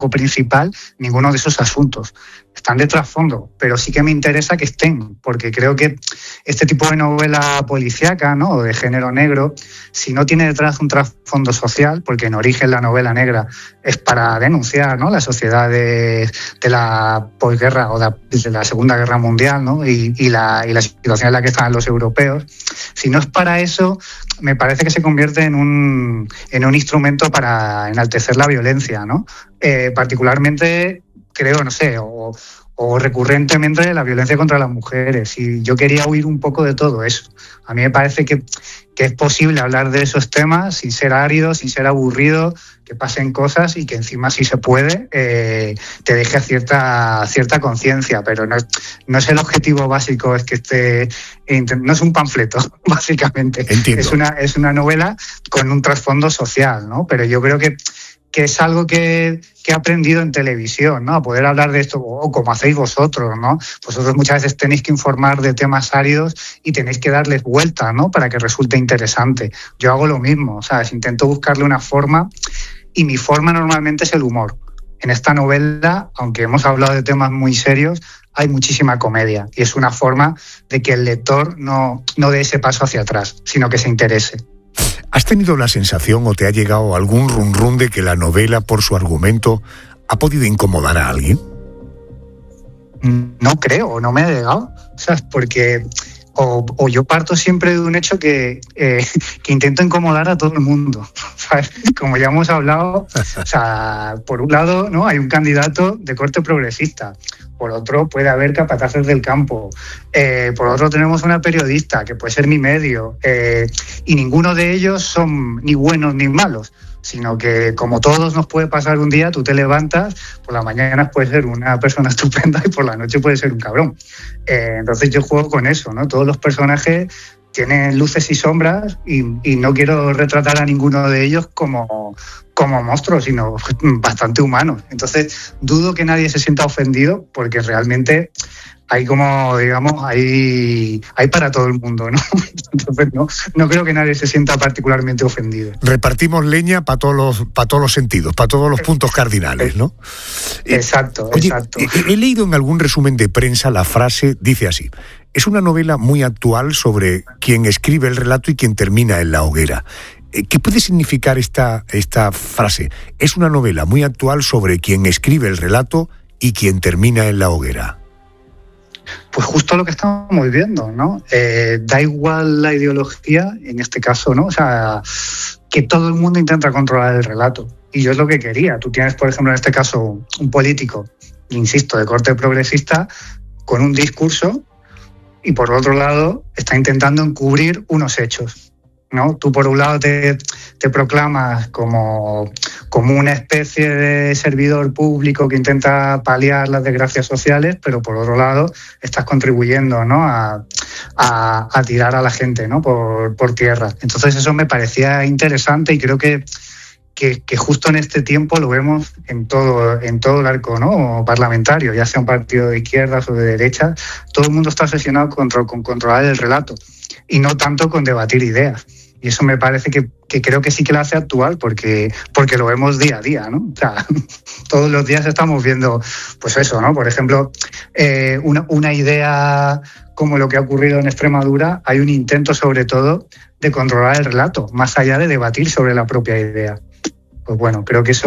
foco principal ninguno de esos asuntos. Están de trasfondo, pero sí que me interesa que estén, porque creo que este tipo de novela policíaca, ¿no?, o de género negro, si no tiene detrás un trasfondo social, porque en origen la novela negra es para denunciar, ¿no?, la sociedad de la posguerra o de la Segunda Guerra Mundial, ¿no?, y la situación en la que estaban los europeos. Si no es para eso, me parece que se convierte en un instrumento para enaltecer la violencia, ¿no? Particularmente, creo, no sé, o recurrentemente la violencia contra las mujeres. Y yo quería huir un poco de todo eso. A mí me parece que es posible hablar de esos temas sin ser árido, sin ser aburrido, que pasen cosas y que encima, si se puede, te deje cierta conciencia, pero no es el objetivo básico, es que no es un panfleto, básicamente. Entiendo. Es una novela con un trasfondo social, ¿no? Pero yo creo que es algo que he aprendido en televisión, ¿no? A poder hablar de esto, o como hacéis vosotros, ¿no? Vosotros muchas veces tenéis que informar de temas áridos y tenéis que darles vuelta, ¿no?, para que resulte interesante. Yo hago lo mismo, ¿sabes? Intento buscarle una forma, y mi forma normalmente es el humor. En esta novela, aunque hemos hablado de temas muy serios, hay muchísima comedia, y es una forma de que el lector no dé ese paso hacia atrás, sino que se interese. ¿Has tenido la sensación o te ha llegado algún run de que la novela, por su argumento, ha podido incomodar a alguien? No creo, no me ha llegado, ¿sabes? Porque o yo parto siempre de un hecho que intento incomodar a todo el mundo, ¿sabes? Como ya hemos hablado, o sea, por un lado, ¿no?, hay un candidato de corte progresista. Por otro, puede haber capataces del campo. Por otro, tenemos una periodista, que puede ser mi medio. Y ninguno de ellos son ni buenos ni malos, sino que, como todos nos puede pasar un día, tú te levantas, por la mañana puedes ser una persona estupenda y por la noche puedes ser un cabrón. Entonces yo juego con eso, ¿no? Todos los personajes tienen luces y sombras, y no quiero retratar a ninguno de ellos como monstruos, sino bastante humanos. Entonces dudo que nadie se sienta ofendido, porque realmente hay, como digamos, hay para todo el mundo, ¿no? Entonces no creo que nadie se sienta particularmente ofendido. Repartimos leña para todos los sentidos, para todos los puntos cardinales, ¿no? Exacto, Oye, exacto. He leído en algún resumen de prensa la frase, dice así: es una novela muy actual sobre quien escribe el relato y quien termina en la hoguera. ¿Qué puede significar esta frase? Es una novela muy actual sobre quien escribe el relato y quien termina en la hoguera. Pues justo lo que estamos viendo, ¿no? Da igual la ideología, en este caso, ¿no? O sea, que todo el mundo intenta controlar el relato. Y yo es lo que quería. Tú tienes, por ejemplo, en este caso, un político, insisto, de corte progresista, con un discurso, y por otro lado está intentando encubrir unos hechos, ¿no? Tú, por un lado, te proclamas como una especie de servidor público que intenta paliar las desgracias sociales, pero por otro lado estás contribuyendo, ¿no?, a tirar a la gente, ¿no?, por tierra. Entonces eso me parecía interesante, y creo que justo en este tiempo lo vemos en todo el arco, ¿no?, parlamentario, ya sea un partido de izquierdas o de derechas. Todo el mundo está obsesionado con controlar el relato, y no tanto con debatir ideas. Y eso me parece que creo que sí que la hace actual, porque lo vemos día a día, ¿no? O sea, todos los días estamos viendo, pues eso, ¿no? Por ejemplo, una idea como lo que ha ocurrido en Extremadura, hay un intento, sobre todo, de controlar el relato, más allá de debatir sobre la propia idea. Pues bueno, creo que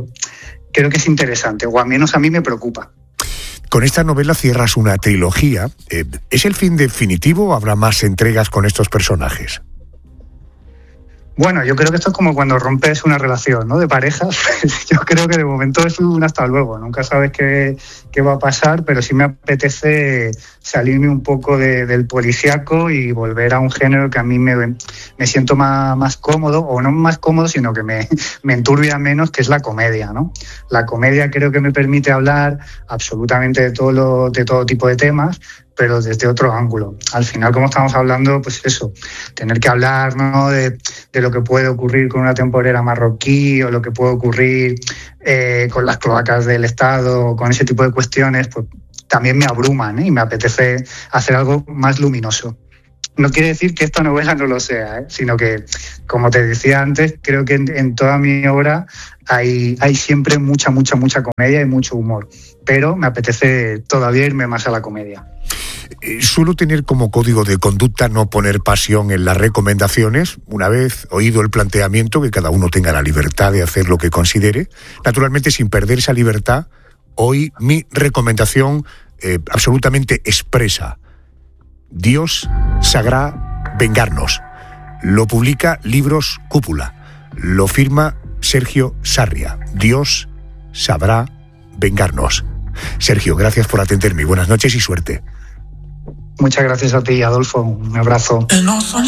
es interesante, o al menos a mí me preocupa. Con esta novela cierras una trilogía. ¿Es el fin definitivo o habrá más entregas con estos personajes? Bueno, yo creo que esto es como cuando rompes una relación, ¿no?, de pareja. Yo creo que de momento es un hasta luego. Nunca sabes qué va a pasar, pero sí me apetece salirme un poco del policíaco y volver a un género que a mí me siento más cómodo, o no más cómodo, sino que me enturbia menos, que es la comedia, ¿no? La comedia creo que me permite hablar absolutamente de todo tipo de temas, pero desde otro ángulo. Al final, como estamos hablando, pues eso, tener que hablar, ¿no?, de lo que puede ocurrir con una temporera marroquí, o lo que puede ocurrir con las cloacas del Estado, con ese tipo de cuestiones, pues también me abruman, ¿eh? Y me apetece hacer algo más luminoso. No quiere decir que esta novela no lo sea, sino que, como te decía antes, creo que en toda mi obra hay siempre mucha comedia y mucho humor, pero me apetece todavía irme más a la comedia. Suelo tener como código de conducta no poner pasión en las recomendaciones. Una vez oído el planteamiento, que cada uno tenga la libertad de hacer lo que considere, naturalmente sin perder esa libertad, hoy mi recomendación absolutamente expresa: Dios sabrá vengarnos. Lo publica Libros Cúpula. Lo firma Sergio Sarria. Dios sabrá vengarnos. Sergio, gracias por atenderme. Buenas noches y suerte. Muchas gracias a ti, Adolfo. Un abrazo.